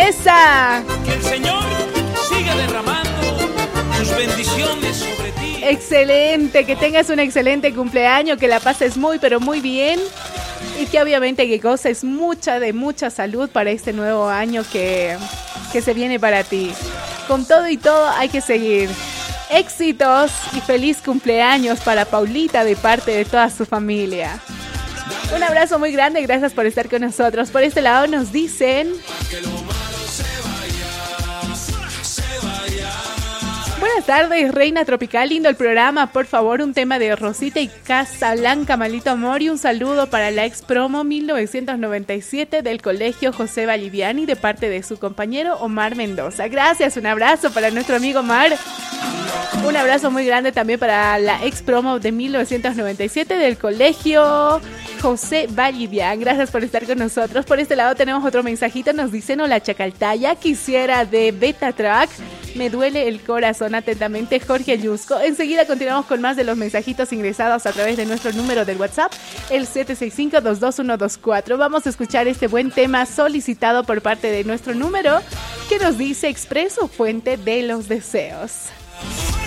¡Esa! Que el Señor siga derramando sus bendiciones sobre ti. Excelente, que tengas un excelente cumpleaños, que la pases muy pero muy bien y que obviamente que goces mucha salud para este nuevo año que se viene para ti. Con todo y todo hay que seguir. Éxitos y feliz cumpleaños para Paulita de parte de toda su familia. Un abrazo muy grande, gracias por estar con nosotros. Por este lado nos dicen... Buenas tardes, Reina Tropical, lindo el programa. Por favor, un tema de Rosita y Casablanca, Malito Amor, y un saludo para la ex promo 1997 del Colegio José Valliviani de parte de su compañero Omar Mendoza. Gracias, un abrazo para nuestro amigo Omar. Un abrazo muy grande también para la ex promo de 1997 del Colegio José Vallivian. Gracias por estar con nosotros. Por este lado tenemos otro mensajito. Nos dicen: hola Chacaltaya, quisiera de Beta Track, me duele el corazón. Atentamente, Jorge Yusco. Enseguida continuamos con más de los mensajitos ingresados a través de nuestro número del WhatsApp, el 765-22124. Vamos a escuchar este buen tema solicitado por parte de nuestro número que nos dice Expreso Fuente de los Deseos.